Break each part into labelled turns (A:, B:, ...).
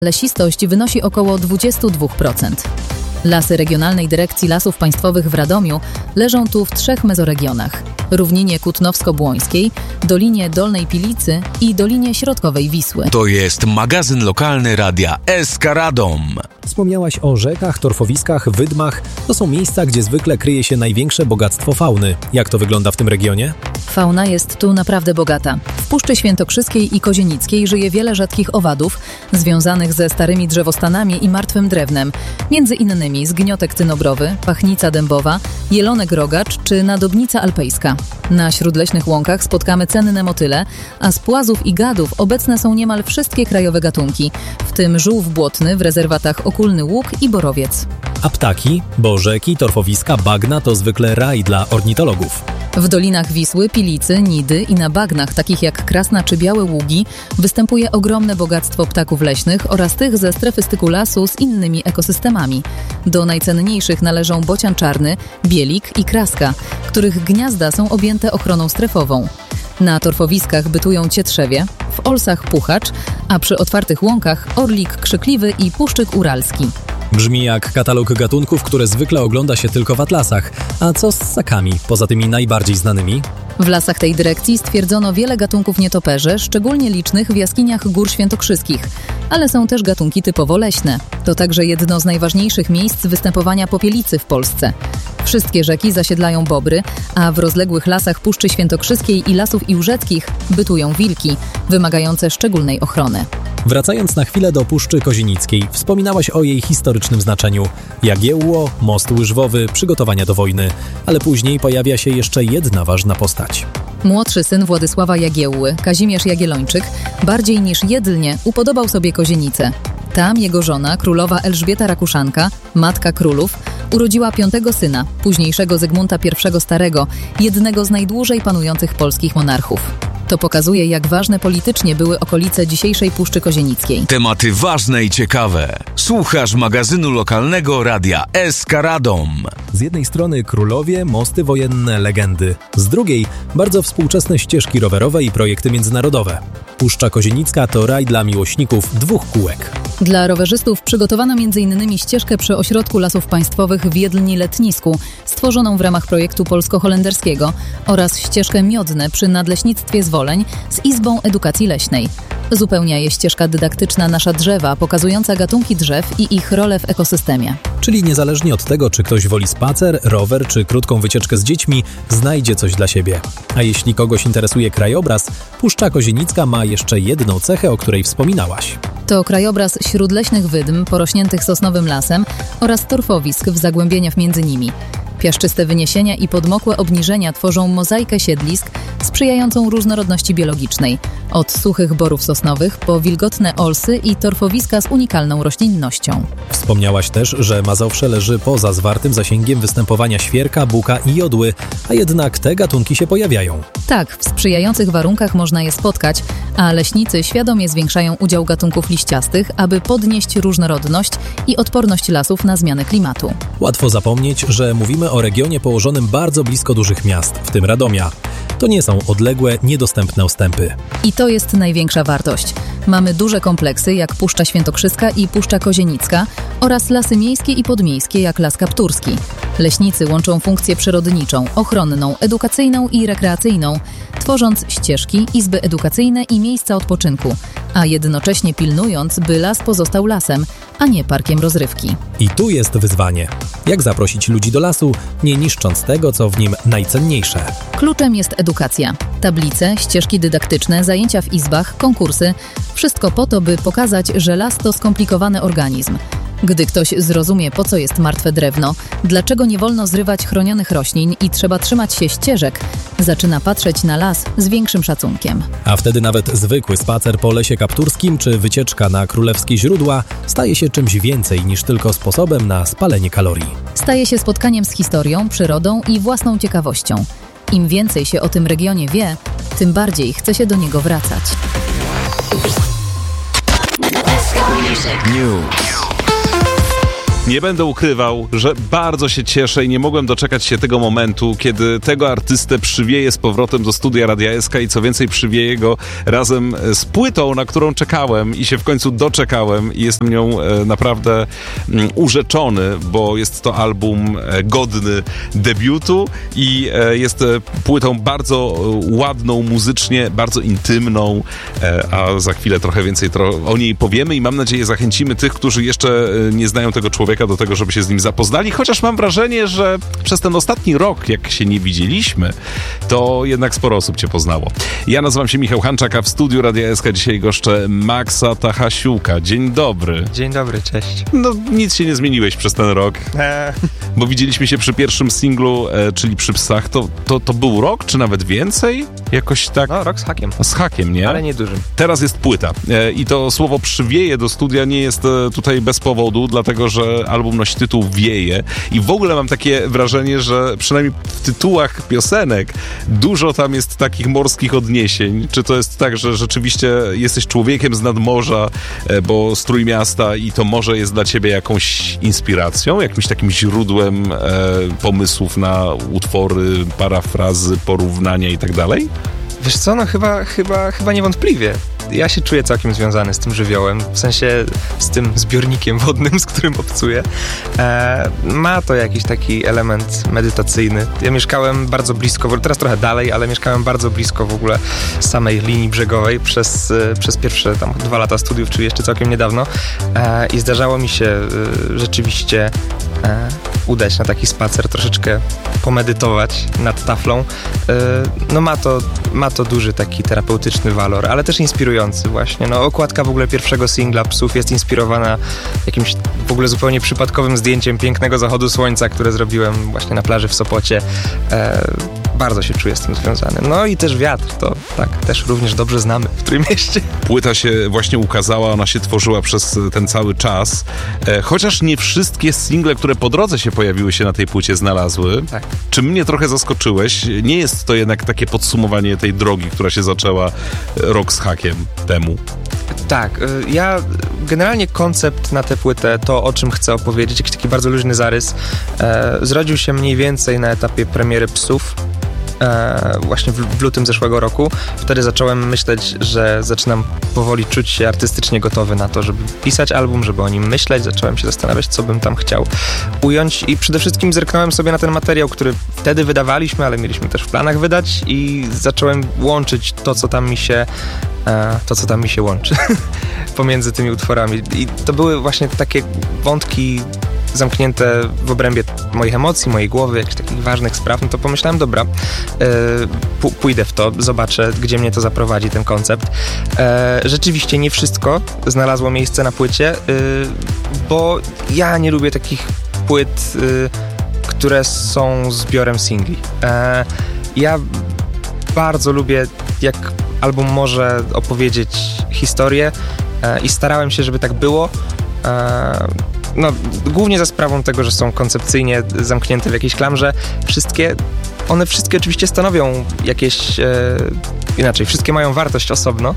A: Lesistość wynosi około 22%. Lasy Regionalnej Dyrekcji Lasów Państwowych w Radomiu leżą tu w 3 mezoregionach: równinie kutnowsko-błońskiej, Dolinie Dolnej Pilicy i Dolinie Środkowej Wisły.
B: To jest magazyn lokalny Radia SK Radom.
C: Wspomniałaś o rzekach, torfowiskach, wydmach. To są miejsca, gdzie zwykle kryje się największe bogactwo fauny. Jak to wygląda w tym regionie?
A: Fauna jest tu naprawdę bogata. W Puszczy Świętokrzyskiej i Kozienickiej żyje wiele rzadkich owadów związanych ze starymi drzewostanami i martwym drewnem, między innymi zgniotek cynobrowy, pachnica dębowa, jelonek rogacz czy nadobnica alpejska. Na śródleśnych łąkach spotkamy cenne motyle, a z płazów i gadów obecne są niemal wszystkie krajowe gatunki, w tym żółw błotny w rezerwatach Okulny Łuk i Borowiec.
C: A ptaki, bo rzeki, torfowiska, bagna to zwykle raj dla ornitologów.
A: W dolinach Wisły, Pilicy, Nidy i na bagnach takich jak Krasna czy Białe Ługi występuje ogromne bogactwo ptaków leśnych oraz tych ze strefy styku lasu z innymi ekosystemami. Do najcenniejszych należą bocian czarny, bielik i kraska, których gniazda są objęte ochroną strefową. Na torfowiskach bytują cietrzewie, w olsach puchacz, a przy otwartych łąkach orlik krzykliwy i puszczyk uralski.
C: Brzmi jak katalog gatunków, które zwykle ogląda się tylko w atlasach. A co z ssakami, poza tymi najbardziej znanymi?
A: W lasach tej dyrekcji stwierdzono wiele gatunków nietoperzy, szczególnie licznych w jaskiniach Gór Świętokrzyskich, ale są też gatunki typowo leśne. To także jedno z najważniejszych miejsc występowania popielicy w Polsce. Wszystkie rzeki zasiedlają bobry, a w rozległych lasach Puszczy Świętokrzyskiej i Lasów Iłżeckich bytują wilki, wymagające szczególnej ochrony.
C: Wracając na chwilę do Puszczy Kozienickiej, wspominałaś o jej historycznym znaczeniu. Jagiełło, most łyżwowy, przygotowania do wojny. Ale później pojawia się jeszcze jedna ważna postać.
A: Młodszy syn Władysława Jagiełły, Kazimierz Jagiellończyk, bardziej niż Jedlnie upodobał sobie Kozienicę. Tam jego żona, królowa Elżbieta Rakuszanka, matka królów, urodziła 5. syna, późniejszego Zygmunta I Starego, jednego z najdłużej panujących polskich monarchów. To pokazuje, jak ważne politycznie były okolice dzisiejszej Puszczy Kozienickiej.
B: Tematy ważne i ciekawe. Słuchasz magazynu lokalnego Radia SK Radom.
C: Z jednej strony królowie, mosty wojenne, legendy. Z drugiej bardzo współczesne ścieżki rowerowe i projekty międzynarodowe. Puszcza Kozienicka to raj dla miłośników 2 kółek.
A: Dla rowerzystów przygotowano m.in. ścieżkę przy Ośrodku Lasów Państwowych w Jedlni-Letnisku, stworzoną w ramach projektu polsko-holenderskiego, oraz ścieżkę Miodne przy Nadleśnictwie Zwoleń z Izbą Edukacji Leśnej. Zupełnia je ścieżka dydaktyczna Nasza Drzewa, pokazująca gatunki drzew i ich rolę w ekosystemie.
C: Czyli niezależnie od tego, czy ktoś woli spacer, rower czy krótką wycieczkę z dziećmi, znajdzie coś dla siebie. A jeśli kogoś interesuje krajobraz, Puszcza Kozienicka ma jeszcze jedną cechę, o której wspominałaś.
A: To krajobraz śródleśnych wydm porośniętych sosnowym lasem oraz torfowisk w zagłębieniach między nimi. Piaszczyste wyniesienia i podmokłe obniżenia tworzą mozaikę siedlisk sprzyjającą różnorodności biologicznej. Od suchych borów sosnowych po wilgotne olsy i torfowiska z unikalną roślinnością.
C: Wspomniałaś też, że Mazowsze leży poza zwartym zasięgiem występowania świerka, buka i jodły, a jednak te gatunki się pojawiają.
A: Tak, w sprzyjających warunkach można je spotkać, a leśnicy świadomie zwiększają udział gatunków liściastych, aby podnieść różnorodność i odporność lasów na zmiany klimatu.
C: Łatwo zapomnieć, że mówimy o regionie położonym bardzo blisko dużych miast, w tym Radomia. To nie są odległe, niedostępne ostępy.
A: I to jest największa wartość. Mamy duże kompleksy jak Puszcza Świętokrzyska i Puszcza Kozienicka oraz lasy miejskie i podmiejskie jak Las Kapturski. Leśnicy łączą funkcję przyrodniczą, ochronną, edukacyjną i rekreacyjną, tworząc ścieżki, izby edukacyjne i miejsca odpoczynku, a jednocześnie pilnując, by las pozostał lasem, a nie parkiem rozrywki.
C: I tu jest wyzwanie. Jak zaprosić ludzi do lasu, nie niszcząc tego, co w nim najcenniejsze?
A: Kluczem jest edukacja. Tablice, ścieżki dydaktyczne, zajęcia w izbach, konkursy. Wszystko po to, by pokazać, że las to skomplikowany organizm. Gdy ktoś zrozumie, po co jest martwe drewno, dlaczego nie wolno zrywać chronionych roślin i trzeba trzymać się ścieżek, zaczyna patrzeć na las z większym szacunkiem.
C: A wtedy nawet zwykły spacer po Lesie Kapturskim czy wycieczka na królewskie źródła staje się czymś więcej niż tylko sposobem na spalenie kalorii.
A: Staje się spotkaniem z historią, przyrodą i własną ciekawością. Im więcej się o tym regionie wie, tym bardziej chce się do niego wracać.
B: News.
D: Nie będę ukrywał, że bardzo się cieszę i nie mogłem doczekać się tego momentu, kiedy tego artystę przywieję z powrotem do studia Radia SK i co więcej przywieję go razem z płytą, na którą czekałem i się w końcu doczekałem i jestem nią naprawdę urzeczony, bo jest to album godny debiutu i jest płytą bardzo ładną muzycznie, bardzo intymną, a za chwilę trochę więcej o niej powiemy i mam nadzieję zachęcimy tych, którzy jeszcze nie znają tego człowieka do tego, żeby się z nim zapoznali, chociaż mam wrażenie, że przez ten ostatni rok, jak się nie widzieliśmy, to jednak sporo osób cię poznało. Ja nazywam się Michał Hanczak, a w studiu Radia SK dzisiaj goszczę Maxa Tachasiuka. Dzień dobry.
E: Dzień dobry, cześć.
D: No, nic się nie zmieniłeś przez ten rok, bo widzieliśmy się przy pierwszym singlu, czyli przy Psach. To był rok, czy nawet więcej? Jakoś tak?
E: No, rok z hakiem.
D: Z hakiem, nie?
E: Ale nie dużym.
D: Teraz jest płyta i to słowo przywieje do studia nie jest tutaj bez powodu, dlatego, że album nosi tytuł Wieje i w ogóle mam takie wrażenie, że przynajmniej w tytułach piosenek dużo tam jest takich morskich odniesień. Czy to jest tak, że rzeczywiście jesteś człowiekiem z nadmorza, bo z Trójmiasta i to morze jest dla ciebie jakąś inspiracją, jakimś takim źródłem pomysłów na utwory, parafrazy, porównania i tak dalej?
E: Wiesz co, no chyba niewątpliwie. Ja się czuję całkiem związany z tym żywiołem, w sensie z tym zbiornikiem wodnym, z którym obcuję. Ma to jakiś taki element medytacyjny. Ja mieszkałem bardzo blisko, teraz trochę dalej, ale mieszkałem bardzo blisko w ogóle samej linii brzegowej przez pierwsze tam 2 lata studiów, czyli jeszcze całkiem niedawno. I zdarzało mi się rzeczywiście udać na taki spacer, troszeczkę pomedytować nad taflą. No ma to duży taki terapeutyczny walor, ale też inspirujący właśnie. No, okładka w ogóle pierwszego singla Psów jest inspirowana jakimś w ogóle zupełnie przypadkowym zdjęciem pięknego zachodu słońca, które zrobiłem właśnie na plaży w Sopocie. Bardzo się czuję z tym związany. No i też wiatr, to tak, też również dobrze znamy w Trójmieście.
D: Płyta się właśnie ukazała, ona się tworzyła przez ten cały czas, chociaż nie wszystkie single, które po drodze się pojawiły, się na tej płycie znalazły.
E: Tak.
D: Czy mnie trochę zaskoczyłeś? Nie jest to jednak takie podsumowanie tej drogi, która się zaczęła rok z hakiem temu.
E: Tak, ja generalnie koncept na tę płytę, to o czym chcę opowiedzieć, jakiś taki bardzo luźny zarys, zrodził się mniej więcej na etapie premiery Psów. Właśnie w lutym zeszłego roku. Wtedy zacząłem myśleć, że zaczynam powoli czuć się artystycznie gotowy na to, żeby pisać album, żeby o nim myśleć. Zacząłem się zastanawiać, co bym tam chciał ująć i przede wszystkim zerknąłem sobie na ten materiał, który wtedy wydawaliśmy, ale mieliśmy też w planach wydać i zacząłem łączyć to, co tam mi się łączy pomiędzy tymi utworami. I to były właśnie takie wątki zamknięte w obrębie moich emocji, mojej głowy, jakichś takich ważnych spraw, no to pomyślałem, dobra, pójdę w to, zobaczę, gdzie mnie to zaprowadzi, ten koncept. Rzeczywiście nie wszystko znalazło miejsce na płycie, bo ja nie lubię takich płyt, które są zbiorem singli. Ja bardzo lubię, jak album może opowiedzieć historię i starałem się, żeby tak było. No, głównie za sprawą tego, że są koncepcyjnie zamknięte w jakiejś klamrze. One wszystkie oczywiście stanowią jakieś... inaczej, wszystkie mają wartość osobno,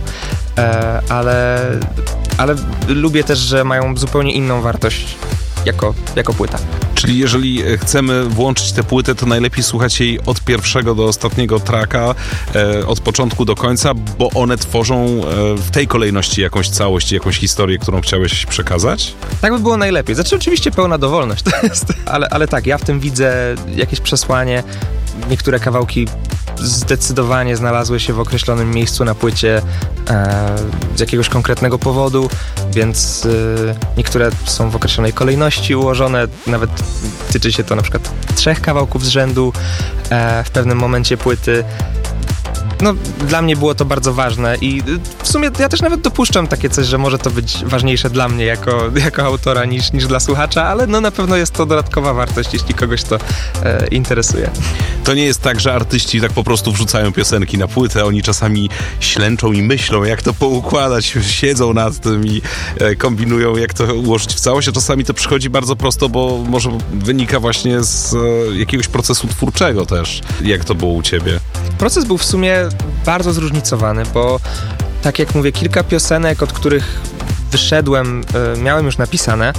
E: ale lubię też, że mają zupełnie inną wartość jako płyta.
D: Czyli jeżeli chcemy włączyć tę płytę, to najlepiej słuchać jej od pierwszego do ostatniego tracka, od początku do końca, bo one tworzą w tej kolejności jakąś całość, jakąś historię, którą chciałeś przekazać?
E: Tak by było najlepiej. Znaczy oczywiście pełna dowolność to jest, ale tak, ja w tym widzę jakieś przesłanie. Niektóre kawałki zdecydowanie znalazły się w określonym miejscu na płycie z jakiegoś konkretnego powodu, więc niektóre są w określonej kolejności ułożone, nawet tyczy się to na przykład 3 kawałków z rzędu w pewnym momencie płyty. No, dla mnie było to bardzo ważne i w sumie ja też nawet dopuszczam takie coś, że może to być ważniejsze dla mnie jako autora niż dla słuchacza, ale no na pewno jest to dodatkowa wartość, jeśli kogoś to interesuje.
D: To nie jest tak, że artyści tak po prostu wrzucają piosenki na płytę, oni czasami ślęczą i myślą, jak to poukładać, siedzą nad tym i kombinują, jak to ułożyć w całość, a czasami to przychodzi bardzo prosto, bo może wynika właśnie z jakiegoś procesu twórczego też. Jak to było u ciebie?
E: Proces był w sumie bardzo zróżnicowany, bo tak jak mówię, kilka piosenek, od których wyszedłem, miałem już napisane,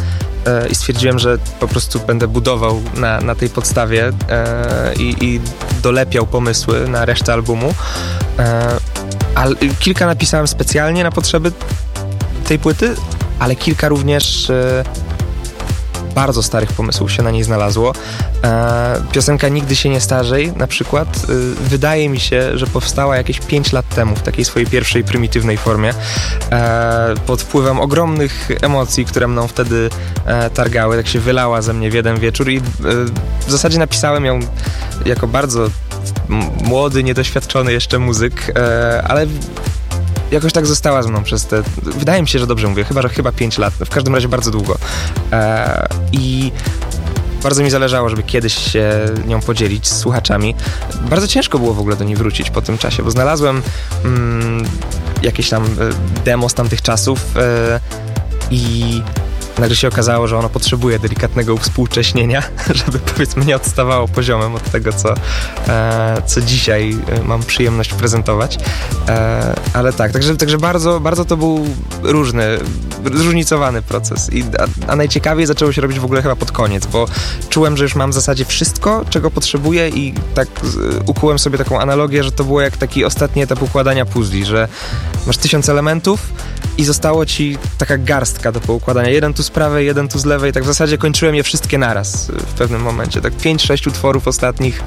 E: i stwierdziłem, że po prostu będę budował na tej podstawie i dolepiał pomysły na resztę albumu. Ale kilka napisałem specjalnie na potrzeby tej płyty, ale kilka również bardzo starych pomysłów się na niej znalazło. Piosenka Nigdy się nie starzej na przykład wydaje mi się, że powstała jakieś 5 lat temu w takiej swojej pierwszej prymitywnej formie pod wpływem ogromnych emocji, które mną wtedy targały, tak się wylała ze mnie w jeden wieczór i w zasadzie napisałem ją jako bardzo młody, niedoświadczony jeszcze muzyk, ale jakoś tak została ze mną przez te... Wydaje mi się, że dobrze mówię, chyba 5 lat. W każdym razie bardzo długo. I bardzo mi zależało, żeby kiedyś się nią podzielić z słuchaczami. Bardzo ciężko było w ogóle do niej wrócić po tym czasie, bo znalazłem jakieś tam demo z tamtych czasów i nagle się okazało, że ono potrzebuje delikatnego uwspółcześnienia, żeby powiedzmy nie odstawało poziomem od tego, co dzisiaj mam przyjemność prezentować. Ale tak, także bardzo, bardzo to był zróżnicowany proces. A najciekawiej zaczęło się robić w ogóle chyba pod koniec, bo czułem, że już mam w zasadzie wszystko, czego potrzebuję i tak ukułem sobie taką analogię, że to było jak taki ostatni etap układania puzli, że masz 1000 elementów i zostało ci taka garstka do poukładania. Jeden tu z prawej, jeden tu z lewej. Tak w zasadzie kończyłem je wszystkie naraz w pewnym momencie. Tak 5-6 utworów ostatnich.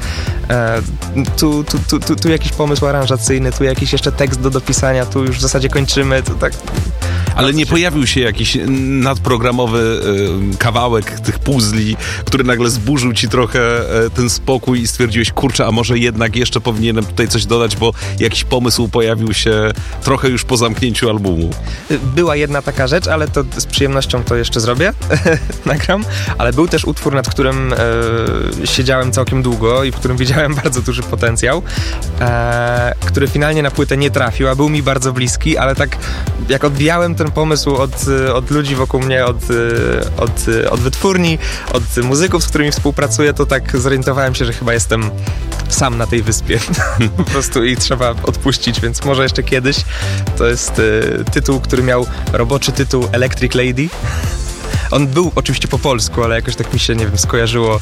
E: Tu jakiś pomysł aranżacyjny, tu jakiś jeszcze tekst do dopisania, tu już w zasadzie kończymy. To tak...
D: Ale nie pojawił się jakiś nadprogramowy kawałek tych puzli, który nagle zburzył ci trochę ten spokój i stwierdziłeś, kurczę, a może jednak jeszcze powinienem tutaj coś dodać, bo jakiś pomysł pojawił się trochę już po zamknięciu albumu.
E: Była jedna taka rzecz, ale to z przyjemnością to jeszcze zrobię, nagram, ale był też utwór, nad którym siedziałem całkiem długo i w którym widziałem bardzo duży potencjał, który finalnie na płytę nie trafił, a był mi bardzo bliski, ale tak jak odbijałem ten pomysł od ludzi wokół mnie, od wytwórni, od muzyków, z którymi współpracuję, to tak zorientowałem się, że chyba jestem sam na tej wyspie po prostu i trzeba odpuścić, więc może jeszcze kiedyś. To jest tytuł, który miał roboczy tytuł Electric Lady. On był oczywiście po polsku, ale jakoś tak mi się, nie wiem, skojarzyło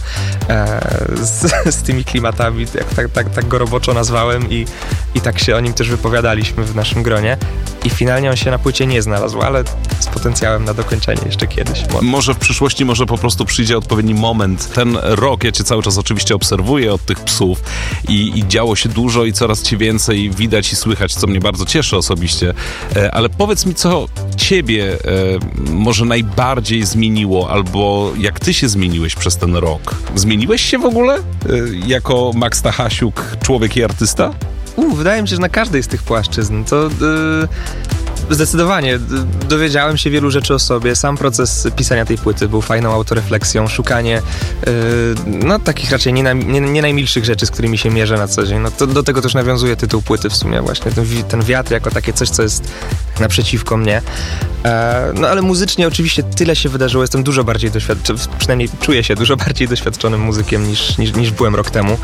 E: z tymi klimatami, jak tak go roboczo nazwałem i tak się o nim też wypowiadaliśmy w naszym gronie. I finalnie on się na płycie nie znalazł, ale z potencjałem na dokończenie jeszcze kiedyś.
D: Może w przyszłości, może po prostu przyjdzie odpowiedni moment. Ten rok, ja cię cały czas oczywiście obserwuję od tych psów i działo się dużo i coraz ci więcej widać i słychać, co mnie bardzo cieszy osobiście. Ale powiedz mi, co ciebie może najbardziej zmieniło, albo jak ty się zmieniłeś przez ten rok? Zmieniłeś się w ogóle jako Max Stachasiuk, człowiek i artysta?
E: Wydaje mi się, że na każdej z tych płaszczyzn to zdecydowanie dowiedziałem się wielu rzeczy o sobie. Sam proces pisania tej płyty był fajną autorefleksją, szukanie takich raczej nie najmilszych rzeczy, z którymi się mierzę na co dzień. Do tego też nawiązuje tytuł płyty w sumie właśnie. Ten wiatr jako takie coś, co jest naprzeciwko mnie. Ale muzycznie oczywiście tyle się wydarzyło. Jestem dużo bardziej doświadczony, przynajmniej czuję się dużo bardziej doświadczonym muzykiem niż byłem rok temu,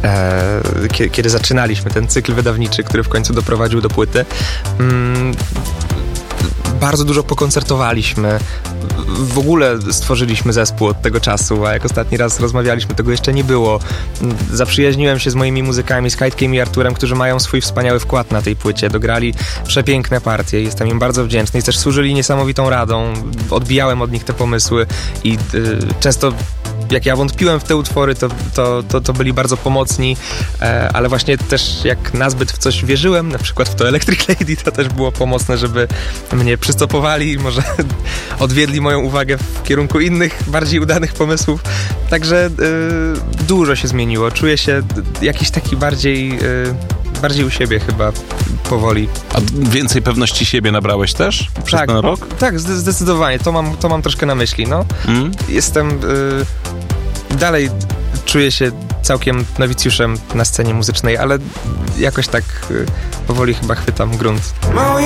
E: kiedy zaczynaliśmy ten cykl wydawniczy, który w końcu doprowadził do płyty. Bardzo dużo pokoncertowaliśmy. W ogóle stworzyliśmy zespół od tego czasu, a jak ostatni raz rozmawialiśmy, tego jeszcze nie było. Zaprzyjaźniłem się z moimi muzykami, z Kajtkiem i Arturem, którzy mają swój wspaniały wkład na tej płycie. Dograli przepiękne partie. Jestem im bardzo wdzięczny i też służyli niesamowitą radą. Odbijałem od nich te pomysły i często jak ja wątpiłem w te utwory, to byli bardzo pomocni, ale właśnie też jak nazbyt w coś wierzyłem, na przykład w to Electric Lady, to też było pomocne, żeby mnie przystopowali i może odwiedli moją uwagę w kierunku innych, bardziej udanych pomysłów. Także dużo się zmieniło. Czuję się jakiś taki bardziej u siebie chyba powoli.
D: A więcej pewności siebie nabrałeś też przez ten rok?
E: Tak, zdecydowanie. To mam troszkę na myśli. Jestem... Dalej czuję się całkiem nowicjuszem na scenie muzycznej, ale jakoś tak powoli chyba chwytam grunt.